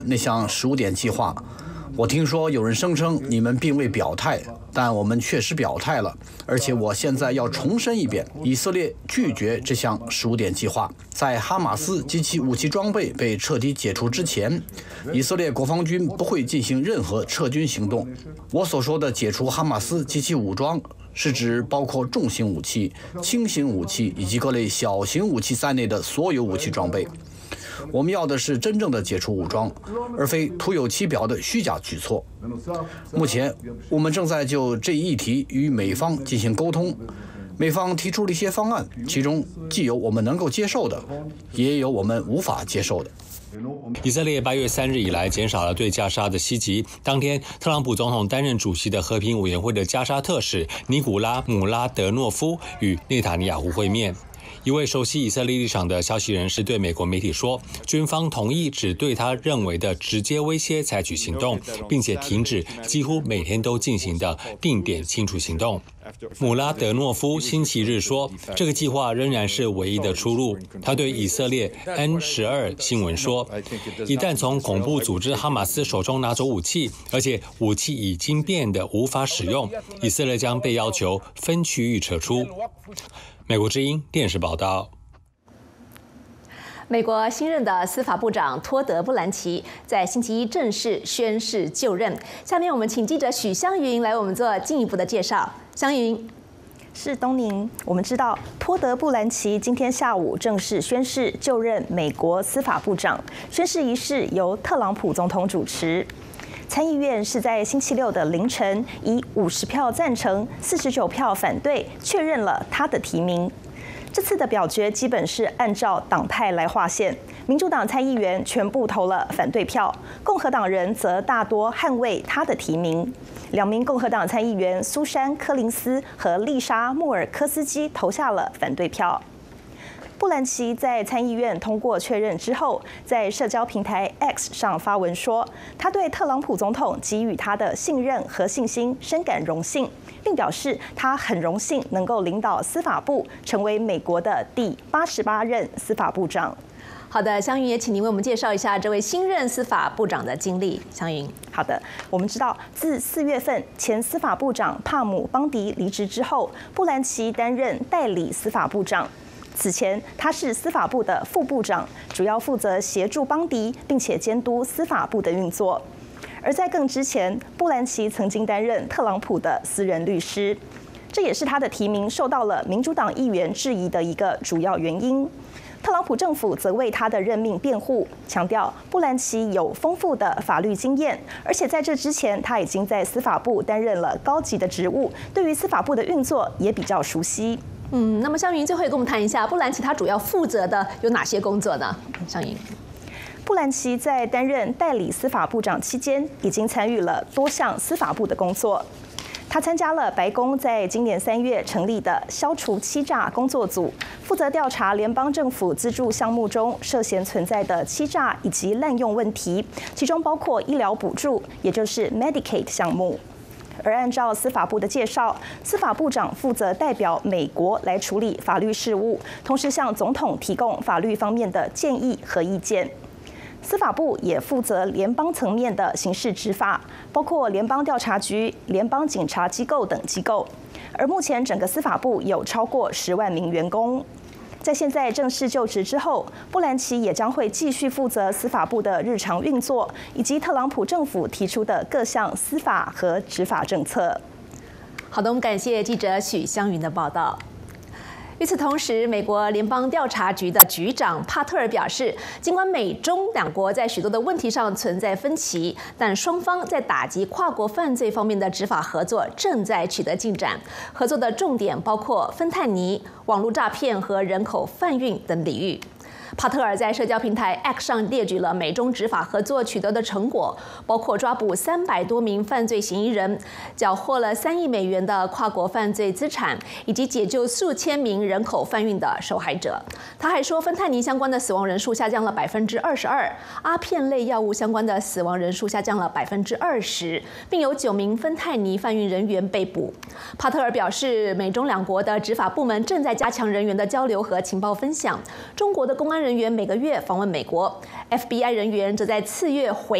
那项15点计划。我听说有人声称你们并未表态，但我们确实表态了。而且我现在要重申一遍，以色列拒绝这项15点计划。在哈马斯及其武器装备被彻底解除之前，以色列国防军不会进行任何撤军行动。我所说的解除哈马斯及其武装，是指包括重型武器、轻型武器以及各类小型武器在内的所有武器装备。我们要的是真正的解除武装，而非徒有其表的虚假举措。目前，我们正在就这一议题与美方进行沟通。美方提出了一些方案，其中既有我们能够接受的，也有我们无法接受的。 以色列8月3日以来减少了对加沙的袭击。当天，特朗普总统担任主席的和平委员会的加沙特使尼古拉·姆拉德诺夫与内塔尼亚胡会面。一位熟悉以色列立场的消息人士对美国媒体说，军方同意只对他认为的直接威胁采取行动，并且停止几乎每天都进行的定点清除行动。姆拉德诺夫星期日说，这个计划仍然是唯一的出路。他对以色列 N12 新闻说，一旦从恐怖组织哈马斯手中拿走武器，而且武器已经变得无法使用，以色列将被要求分区域撤出。美国之音电视报道。 美国新任的司法部长托德·布兰奇在星期一正式宣誓就任。下面我们请记者许湘云来为我们做进一步的介绍。湘云。 是东宁，我们知道托德·布兰奇今天下午正式宣誓就任美国司法部长，宣誓仪式由特朗普总统主持。参议院是在星期六的凌晨以50票赞成、49票反对确认了他的提名。这次的表决基本是按照党派来划线，民主党参议员全部投了反对票，共和党人则大多捍卫他的提名。2名共和党参议员苏珊·柯林斯和丽莎·穆尔科斯基投下了反对票。布兰奇在参议院通过确认之后，在社交平台 X 上发文说，他对特朗普总统给予他的信任和信心深感荣幸，并表示他很荣幸能够领导司法部，成为美国的第88任司法部长。 好的，湘云也请您为我们介绍一下这位新任司法部长的经历。湘云， 好的，我们知道自4月份前司法部长帕姆邦迪离职之后，布兰奇担任代理司法部长。此前，他是司法部的副部长，主要负责协助邦迪，并且监督司法部的运作。而在更之前，布兰奇曾经担任特朗普的私人律师，这也是他的提名受到了民主党议员质疑的一个主要原因。特朗普政府则为他的任命辩护，强调布兰奇有丰富的法律经验，而且在这之前他已经在司法部担任了高级的职务，对于司法部的运作也比较熟悉。 那么湘云最后也跟我们谈一下，布兰奇他主要负责的有哪些工作呢？湘云。 布兰奇在担任代理司法部长期间，已经参与了多项司法部的工作。他参加了白宫在今年3月成立的消除欺诈工作组，负责调查联邦政府资助项目中涉嫌存在的欺诈以及滥用问题，其中包括医疗补助，也就是 Medicaid 项目。而按照司法部的介绍，司法部长负责代表美国来处理法律事务，同时向总统提供法律方面的建议和意见。司法部也负责联邦层面的刑事执法，包括联邦调查局、联邦警察机构等机构。而目前整个司法部有超过10万名员工。在现在正式就职之后，布兰奇也将会继续负责司法部的日常运作，以及特朗普政府提出的各项司法和执法政策。 好的，我们感谢记者许湘云的报道。与此同时，美国联邦调查局的局长帕特尔表示，尽管美中两国在许多的问题上存在分歧，但双方在打击跨国犯罪方面的执法合作正在取得进展。合作的重点包括芬太尼、网络诈骗和人口贩运等领域。帕特尔在社交平台 X 上列举了美中执法合作取得的成果，包括抓捕300多名犯罪嫌疑人，缴获了3亿美元的跨国犯罪资产，以及解救数千名人口贩运的受害者。他还说，芬太尼相关的死亡人数下降了22%，阿片类药物相关的死亡人数下降了20%，并有9名芬太尼贩运人员被捕。帕特尔表示，美中两国的执法部门正在加强人员的交流和情报分享。中国的公安关人员每个月访问美国 ，FBI 人员则在次月回